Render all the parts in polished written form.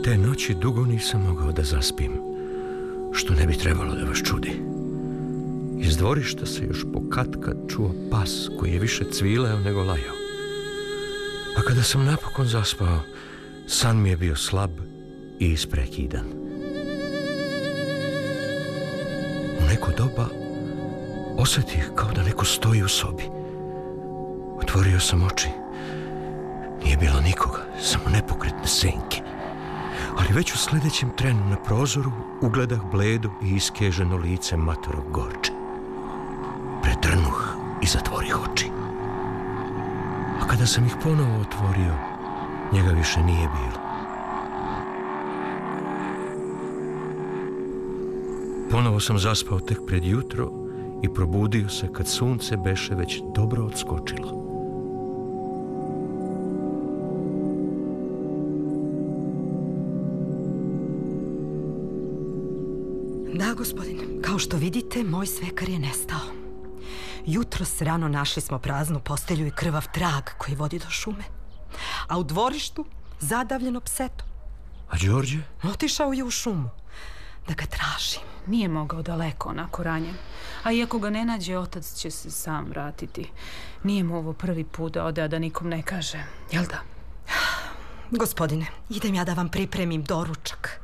Te noći dugo nisam mogao da zaspim, što ne bi trebalo da vas čudi. Iz dvorišta se još pokatkad čuo pas koji je više cvileo nego lajao. A kada sam napokon zaspao, san mi je bio slab i isprekidan. U neko doba osjetih kao da neko stoji u sobi. Otvorio sam oči. Nije bilo nikoga, samo nepokretne senke. Ali već u sljedećem trenu na prozoru ugledah bledo i iskeženo lice matorog Gorče. Pretrnuh i zatvorih oči. A kada sam ih ponovo otvorio, njega više nije bilo. Ponovo sam zaspao tek pred jutro i probudio se kad sunce beše već dobro odskočilo. Da, gospodine, kao što vidite, moj svekar je nestao. Jutros rano našli smo praznu postelju i krvav trag koji vodi do šume. A u dvorištu zadavljeno psetom. A Đorđe? Otišao je u šumu da ga traži. Nije mogao daleko onako ranjen. A iako ga ne nađe, otac će se sam vratiti. Nije mu ovo prvi put da ode, a da nikom ne kaže. Jel da? Gospodine, idem ja da vam pripremim doručak.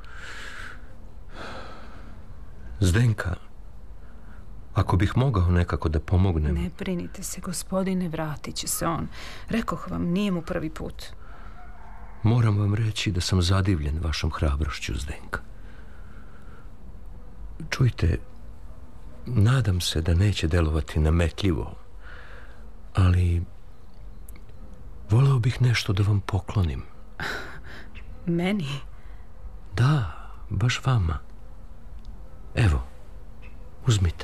Zdenka, ako bih mogao nekako da pomognem... Ne brinite se, gospodine, vratit će se on. Rekoh vam, nije mu prvi put. Moram vam reći da sam zadivljen vašom hrabrošću, Zdenka. Čujte, nadam se da neće delovati nametljivo, ali voleo bih nešto da vam poklonim. Meni? Da, baš vama. Evo, uzmite.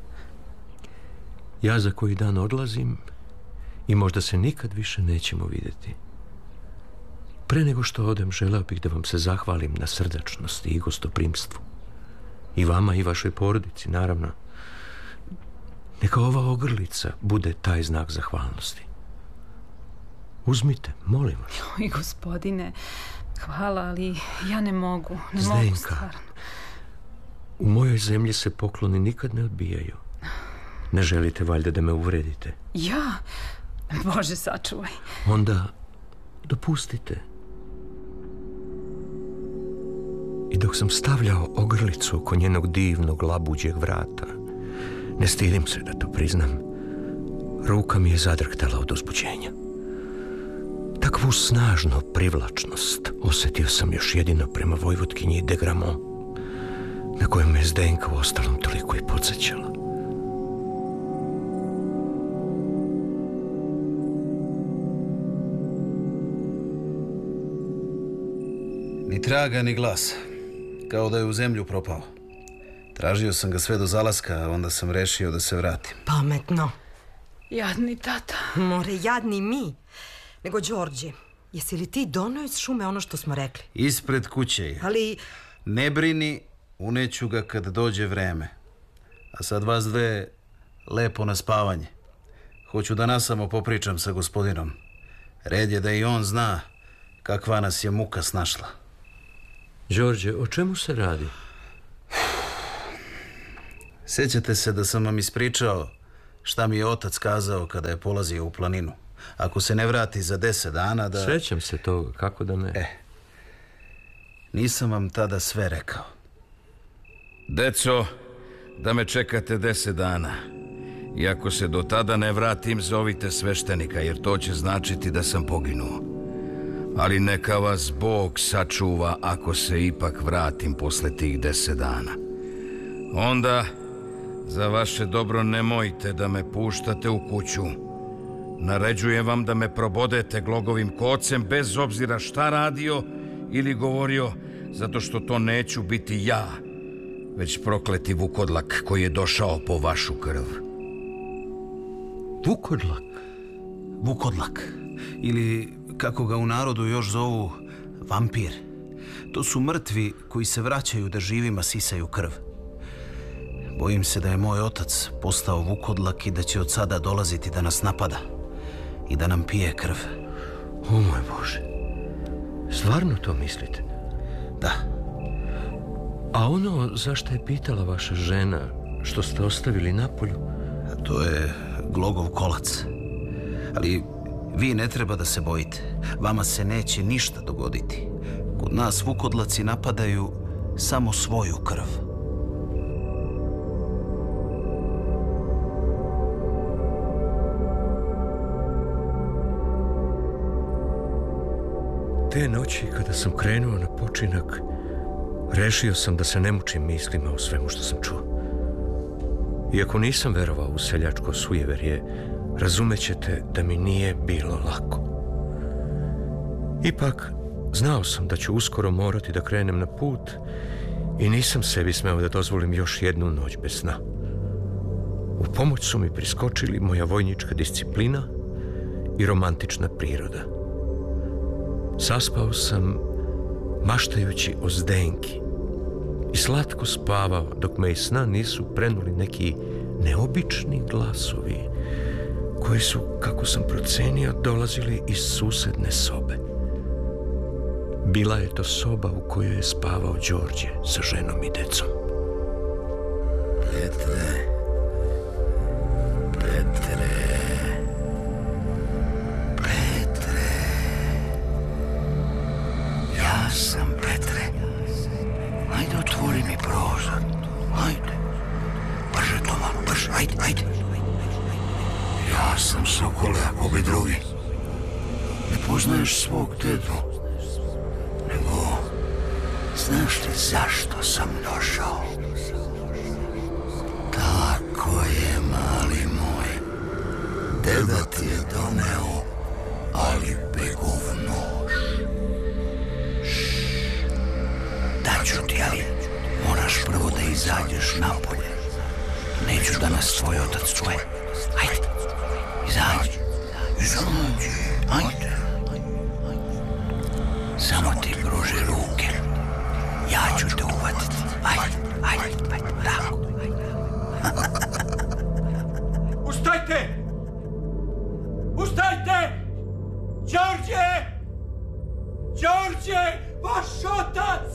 Ja za koji dan odlazim i možda se nikad više nećemo vidjeti. Pre nego što odem, želeo bih da vam se zahvalim na srdačnosti i gostoprimstvu. I vama i vašoj porodici, naravno. Neka ova ogrlica bude taj znak zahvalnosti. Uzmite, molim vas. Joj, gospodine, hvala, ali ja ne mogu. Zdenka, stvarno. U mojoj zemlji se pokloni nikad ne odbijaju. Ne želite valjda da me uvredite? Ja? Bože, sačuvaj. Onda dopustite. I dok sam stavljao ogrlicu oko njenog divnog labuđeg vrata, ne stidim se da to priznam, ruka mi je zadrhtala od uzbuđenja. Takvu snažnu privlačnost osjetio sam još jedino prema vojvotkinji de Gramont, na kojem me Zdenka u ostalom toliko i podsjećala. Ni traga, ni glasa. Kao da je u zemlju propao. Tražio sam ga sve do zalaska, a onda sam rešio da se vratim. Pametno. Jadni tata. More, jadni mi. Nego, Đorđe, jesi li ti donio iz šume ono što smo rekli? Ispred kuće je. Ali... Ne brini, uneću ga kad dođe vreme. A sad vas dve, lepo na spavanje. Hoću da nasamo popričam sa gospodinom. Red je da i on zna kakva nas je muka snašla. Đorđe, o čemu se radi? Sjećate se da sam vam ispričao šta mi je otac kazao kada je polazio u planinu. Ako se ne vrati za 10 dana da... Sjećam se toga, kako da ne. Nisam vam tada sve rekao. Deco, da me čekate 10 dana. I ako se do tada ne vratim, zovite sveštenika, jer to će značiti da sam poginuo. Ali neka vas Bog sačuva ako se ipak vratim posle tih 10 dana. Onda, za vaše dobro, nemojte da me puštate u kuću. Naređujem vam da me probodete glogovim kocem, bez obzira šta radio ili govorio, zato što to neću biti ja, već prokleti vukodlak koji je došao po vašu krv. Vukodlak? Vukodlak. Ili, kako ga u narodu još zovu, vampir. To su mrtvi koji se vraćaju da živima sisaju krv. Bojim se da je moj otac postao vukodlak i da će od sada dolaziti da nas napada i da nam pije krv. O moj Bože, stvarno to mislite? Da. A ono zašto je pitala vaša žena, što ste ostavili napolju? To je Glogov kolac. Ali vi ne treba da se bojite. Vama se neće ništa dogoditi. Kod nas vukodlaci napadaju samo svoju krv. Te noći kada sam krenuo na počinak, rešio sam da se ne mučim mislima o svemu što sam čuo. Iako nisam verovao u seljačko sujeverje, razumećete da mi nije bilo lako. Ipak, znao sam da ću uskoro morati da krenem na put i nisam sebi smeo da dozvolim još jednu noć bez sna. U pomoć su mi priskočili moja vojnička disciplina i romantična priroda. Saspao sam maštajući o Zdenki i slatko spavao dok me iz sna nisu prenuli neki neobični glasovi koji su, kako sam procenio, dolazili iz susedne sobe. Bila je to soba u kojoj je spavao Đorđe sa ženom i decom. Petre, Petre, Petre, ja sam Petre. Ajde, otvori mi prozor. Ajde. Brže to malo, brže, ajde, ajde. Ja sam Sokole, ako bi drugi. Ne poznaješ svog dedu. Nego, znaš li zašto sam došao? Tako je, mali moj. Deda ti je doneo, ali begov nož. Daću ti, ali moraš prvo da izađeš napolje. Neću da nas tvoj otac čuje. Ajde, izađi, izađi, ajde. Samo ti pruži ruke. Ja ću te uvatiti. Ajde, ajde, ajde, tako. Ustajte! Ustajte! Đorđe! Đorđe! Vaš otac!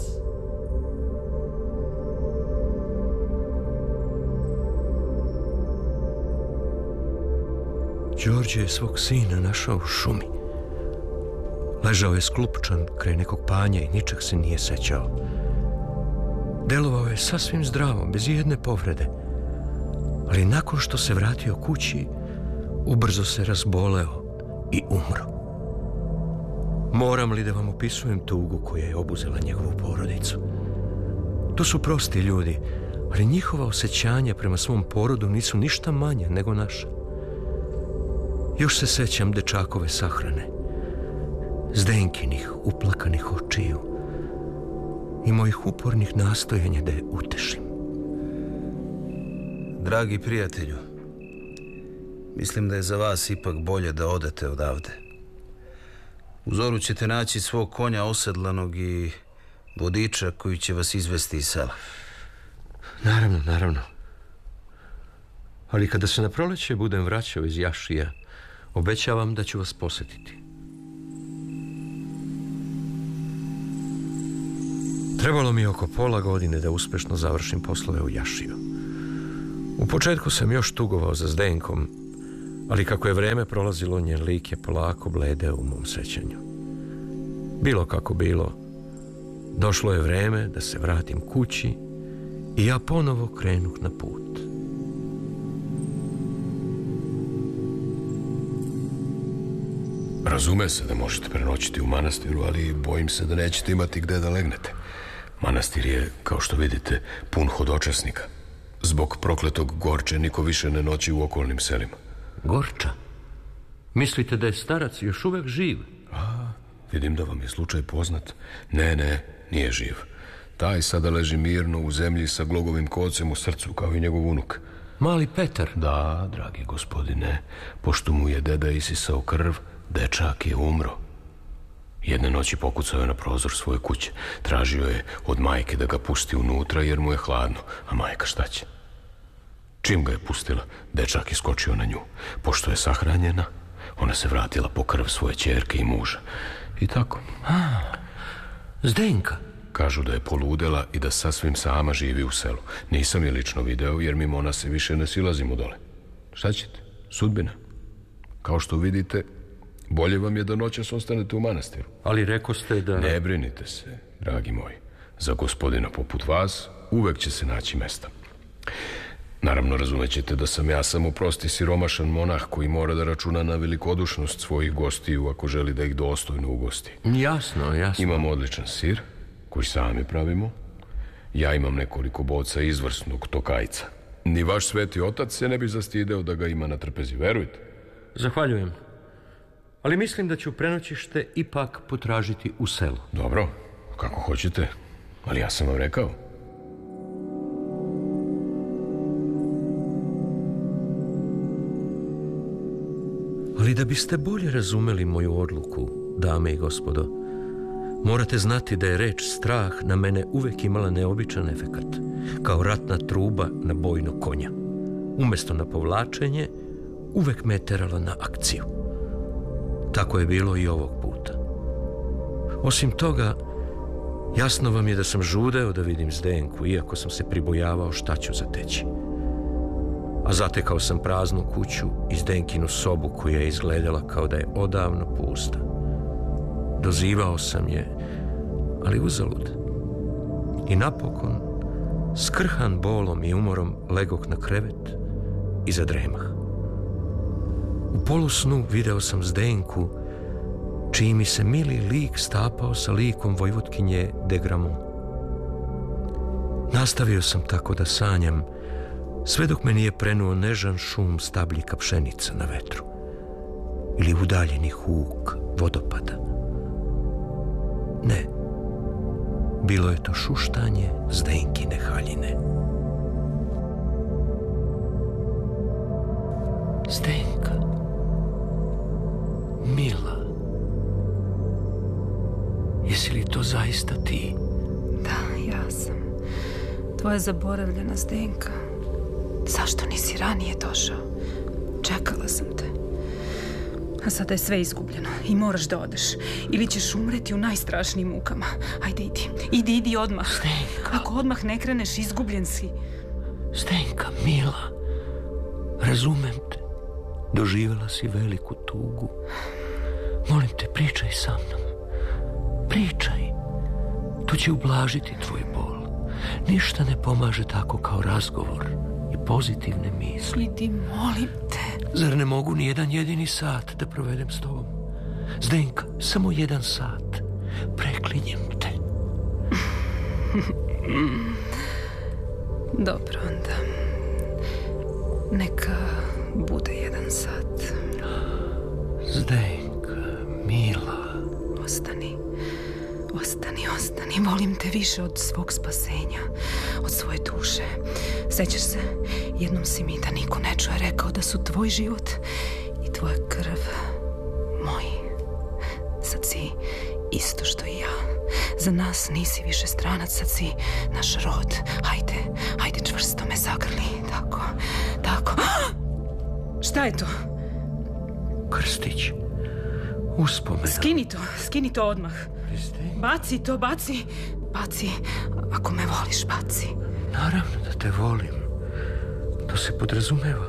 Đorđe je svog sina našao u šumi. Ležao je sklupčan kraj nekog panja i ničeg se nije sećao. Delovao je sasvim zdravo, bez jedne povrede. Ali nakon što se vratio kući, ubrzo se razboleo i umro. Moram li da vam opisujem tugu koja je obuzela njegovu porodicu? To su prosti ljudi, ali njihova osjećanja prema svom porodu nisu ništa manja nego naša. Još se sećam dečakove sahrane, Zdenkinih uplakanih očiju i mojih upornih nastojanja da je utešim. Dragi prijatelju, mislim da je za vas ipak bolje da odete odavde. U zoru ćete naći svog konja osedlanog i vodiča koji će vas izvesti iz sela. Naravno, naravno. Ali kada se na proleće budem vraćao iz Jašija, obećavam da ću vas posetiti. Trebalo mi je oko pola godine da uspešno završim poslove u Jašiju. U početku sam još tugovao za Zdenkom, ali kako je vreme prolazilo, njen lik je polako bledeo u mom sećanju. Bilo kako bilo, došlo je vreme da se vratim kući i ja ponovo krenuh na put. Razume se da možete prenoćiti u manastiru, ali bojim se da nećete imati gde da legnete. Manastir je, kao što vidite, pun hodočasnika. Zbog prokletog Gorče niko više ne noći u okolnim selima. Gorča? Mislite da je starac još uvek živ? A, vidim da vam je slučaj poznat. Ne, nije živ. Taj sada leži mirno u zemlji sa glogovim kocem u srcu, kao i njegov unuk. Mali Petar? Da, dragi gospodine, pošto mu je deda isisao krv, dečak je umro. Jedne noći pokucao je na prozor svoje kuće. Tražio je od majke da ga pusti unutra jer mu je hladno. A majka šta će? Čim ga je pustila, dečak je skočio na nju. Pošto je sahranjena, ona se vratila po krv svoje ćerke i muža. I tako. Zdenka? Kažu da je poludela i da sasvim sama živi u selu. Nisam je lično video, jer mimo ona se više ne silazimo dole. Šta ćete? Sudbina. Kao što vidite, bolje vam je da noćas ostanete u manastiru. Ali rekoste da... Ne brinite se, dragi moji. Za gospodina poput vas uvek će se naći mesta. Naravno, razumećete da sam ja samo prosti siromašan monah koji mora da računa na velikodušnost svojih gostiju ako želi da ih dostojno ugosti. Jasno, jasno. Imamo odličan sir koji sami pravimo. Ja imam nekoliko boca izvrsnog tokajca. Ni vaš sveti otac se ne bi zastideo da ga ima na trpezi, verujte. Zahvaljujem. Ali mislim da ću prenoćište ipak potražiti u selu. Dobro, kako hoćete, ali ja sam vam rekao. Ali da biste bolje razumeli moju odluku, dame i gospodo, morate znati da je reč strah na mene uvek imala neobičan efekat, kao ratna truba na bojnog konja. Umjesto na povlačenje, uvek me je terala na akciju. Tako je bilo i ovog puta. Osim toga, jasno vam je da sam žudeo da vidim Zdenku, iako sam se pribojavao šta ću zateći. A zatekao sam praznu kuću i Zdenkinu sobu koja je izgledala kao da je odavno pusta. Dozivao sam je, ali uzalud. I napokon, skrhan bolom i umorom, legoh na krevet i zadremah. U polusnu video sam Zdenku, čiji mi se mili lik stapao sa likom vojvotkinje de Gramont. Nastavio sam tako da sanjam, sve dok me nije prenuo nežan šum stabljika pšenica na vetru ili udaljeni huk vodopada. Ne, bilo je to šuštanje Zdenkine haljine. Zdenka, mila, jesi li to zaista ti? Da, ja sam. Tvoja zaboravljena Zdenka. Zašto nisi ranije došao? Čekala sam te. A sada je sve izgubljeno i moraš da odeš. Ili ćeš umreti u najstrašnijim mukama. Ajde, idi odmah. Zdenka. Ako odmah ne kreneš, izgubljen si. Zdenka, mila, razumem te. Doživjela si veliku tugu. Molim te, pričaj sa mnom. Pričaj. To će ublažiti tvoj bol. Ništa ne pomaže tako kao razgovor i pozitivne misli. Idi, molim te. Zar ne mogu ni jedan jedini sat da provedem s tobom? Zdenka, samo 1 sat. Preklinjem te. Dobro, onda. Neka bude 1 sat. Zdenka, mila. Ostani. Volim te više od svog spasenja, od svoje duše. Sećaš se, jednom si mi da niko ne čuje rekao da su tvoj život i tvoja krv moji. Sad si isto što i ja. Za nas nisi više stranac, sad si naš rod. Hajde, čvrsto me zagrli. Tako. Šta je to? Krstić. Uspomena. Skini to odmah. Baci to. Baci, ako me voliš, baci. Naravno da te volim. To se podrazumeva.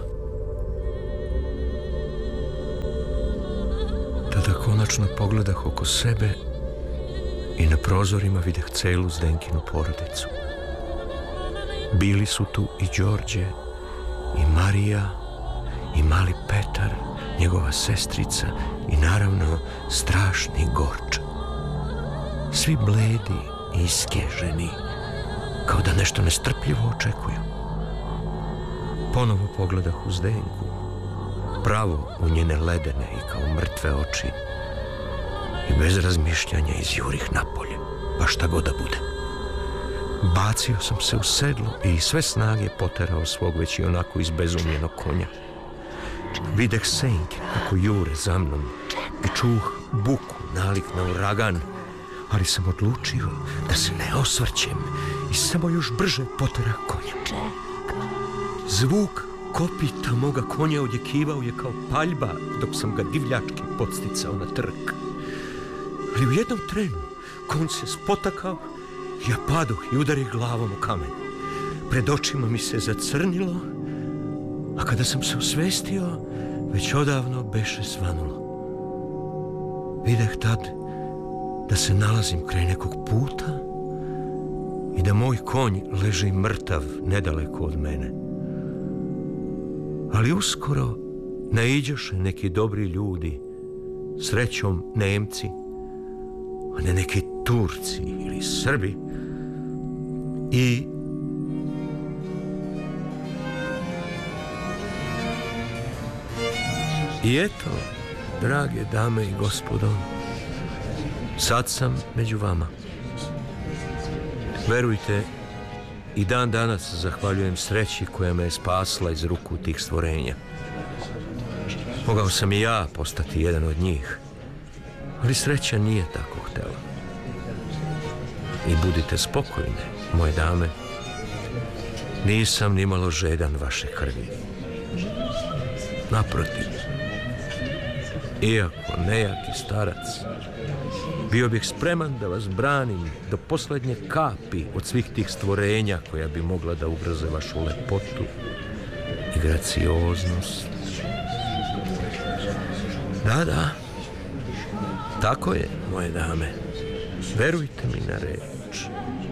Tada konačno pogledah oko sebe i na prozorima videh celu Zdenkinu porodicu. Bili su tu i Đorđe, i Marija, i mali Petar, njegova sestrica i naravno strašni Gorča. Svi bledi i iskeženi, kao da nešto nestrpljivo očekuju. Ponovo pogledah u Zdenku, pravo u njene ledene i kao mrtve oči, i bez razmišljanja izjurih napolje, pa šta god da bude. Bacio sam se u sedlo i sve snage poterao svog već i onako izbezumljenog konja. Videh senke kako jure za mnom i čuh buku nalik na uragan, ali sam odlučio da se ne osvrćem i samo još brže poterah konja. Zvuk kopita moga konja odjekivao je kao paljba dok sam ga divljački podsticao na trk. Ali u jednom trenu konj se spotakao Ja padoh i udarih glavom u kamen. Pred očima mi se zacrnilo, a kada sam se osvestio, već odavno beše svanulo. Videh tad da se nalazim kraj nekog puta i da moj konj leži mrtav nedaleko od mene. Ali uskoro naiđoše neki dobri ljudi, srećom Nemci, a ne neki Turci ili Srbi, I eto, drage dame i gospodo, sad sam među vama. Verujte, i dan danas zahvaljujem sreći koja me je spasla iz ruku tih stvorenja. Mogao sam i ja postati jedan od njih, ali sreća nije tako htela. I budite spokojne, moje dame, nisam nimalo žedan vaše krvi. Naprotiv, iako nejaki starac, bio bih spreman da vas branim do posljednje kapi od svih tih stvorenja koja bi mogla da ugroze vašu lepotu i gracioznost. Da, tako je, moje dame. Verujte mi na reč.